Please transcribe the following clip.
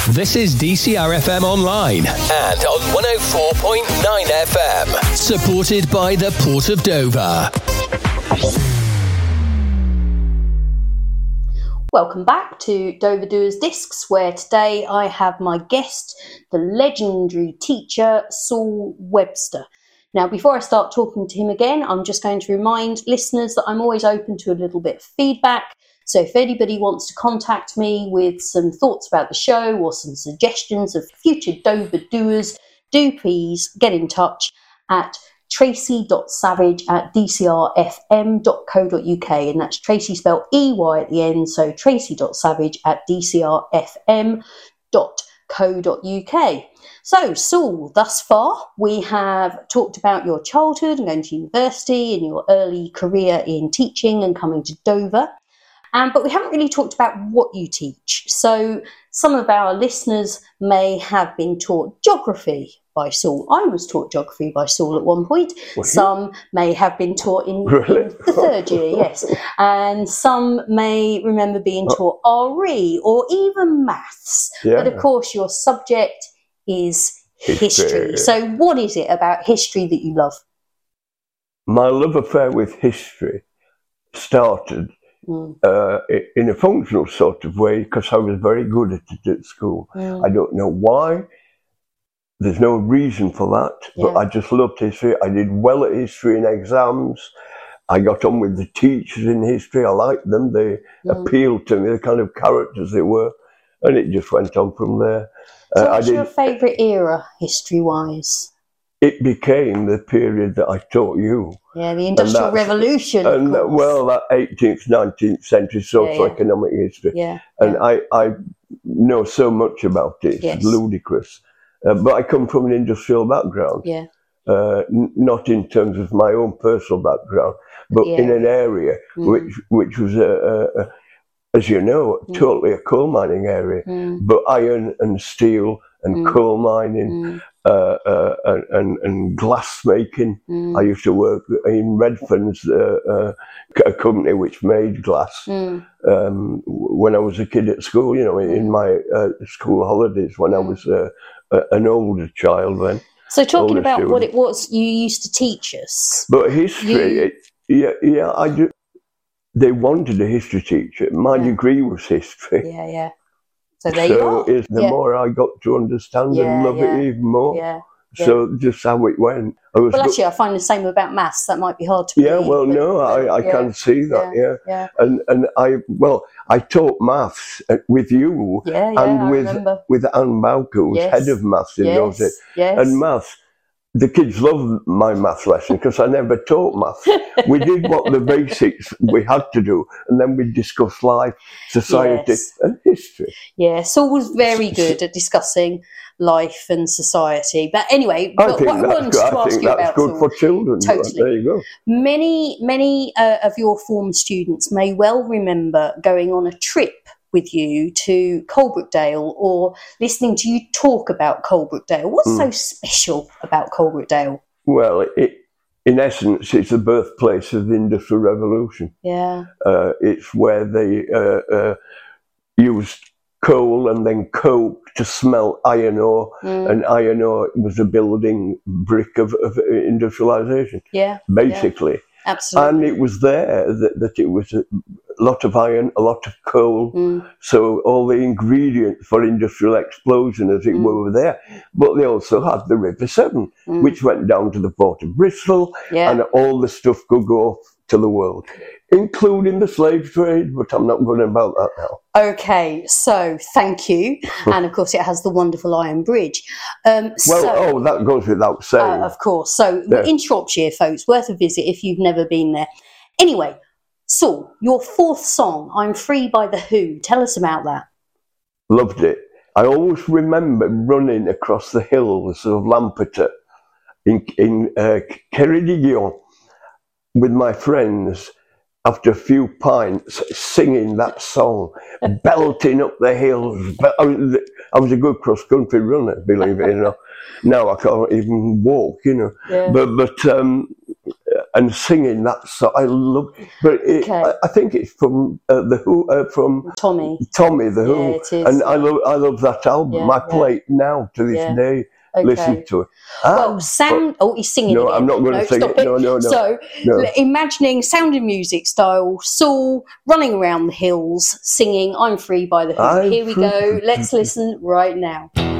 This is DCR FM Online and on 104.9 FM. Supported by the Port of Dover. Welcome back to Dover Doers Discs, where today I have my guest, the legendary teacher, Saul Webster. Now, before I start talking to him again, I'm just going to remind listeners that I'm always open to a little bit of feedback. So if anybody wants to contact me with some thoughts about the show or some suggestions of future Dover Doers, do please get in touch at tracy.savage@dcrfm.co.uk, and that's Tracy spelled EY at the end, so tracy.savage@dcrfm.co.uk. So, Saul, thus far we have talked about your childhood and going to university and your early career in teaching and coming to Dover, but we haven't really talked about what you teach. So some of our listeners may have been taught geography by Saul. I was taught geography by Saul at one point. Some may have been taught in the third year, yes. And some may remember being taught RE or even maths. Yeah. But of course your subject is history. So what is it about history that you love? My love affair with history started in a functional sort of way because I was very good at it at school. I don't know why. There's no reason for that, but I just loved history. I did well at history in exams. I got on with the teachers in history. I liked them. They appealed to me, the kind of characters they were, and it just went on from there. So what's your favourite era, history-wise? It became the period that I taught you. Yeah, the Industrial Revolution, of course. Well, that 18th, 19th century socio-economic history. Yeah. And I know so much about it. It's ludicrous. But I come from an industrial background. Yeah. Not in terms of my own personal background, but in an area which was, as you know, totally a coal mining area. But iron and steel and coal mining and glass making. I used to work in Redfern's, a company which made glass when I was a kid at school, you know, in my school holidays when I was an older child then. So talking about what it was you used to teach us. But history, I do. They wanted a history teacher. My degree was history. Yeah, yeah. So there you are. The more I got to understand and love it even more. Yeah. So just how it went. Actually, I find the same about maths. That might be hard to believe. Yeah, well, no, I can see that, yeah. And I taught maths with you and with Anne Bowker, who was head of maths in those days. Yes. And maths, the kids loved my maths lesson because I never taught maths. We did what the basics we had to do, and then we discussed life, society, and history. Yeah, Saul was very good at discussing life and society. But anyway, I think that's good for children. Totally. There you go. Many of your former students may well remember going on a trip with you to Coalbrookdale or listening to you talk about Coalbrookdale. What's so special about Coalbrookdale? Well, in essence, it's the birthplace of the Industrial Revolution. Yeah. It's where they used coal and then coke to smelt iron ore, and iron ore was a building brick of industrialisation. Yeah. Basically. Yeah. Absolutely. And it was there that it was a lot of iron, a lot of coal. So all the ingredients for industrial explosion, as it were there. But they also had the River Severn, which went down to the port of Bristol, and all the stuff could go to the world, including the slave trade. But I'm not going about that now. Okay, so thank you. And of course, it has the wonderful Iron Bridge. That goes without saying. Of course. So in Shropshire, folks, worth a visit if you've never been there. Anyway, Saul, your fourth song, I'm Free by the Who. Tell us about that. Loved it. I always remember running across the hills of Lampeter in Ceredigion with my friends after a few pints, singing that song, belting up the hills. But I was a good cross-country runner, believe it or not. Now I can't even walk, you know. Yeah. But and singing that song. I love, but I think it's from the Who, from Tommy the Who, it is, and I love that album. I play it now to this day. Listen to it. Well, sound. Oh, he's singing. No, again. I'm not going to sing it. No. So, imagining Sound of Music style, Saul running around the hills singing "I'm Free" by the Who. Here we go. Let's listen right now.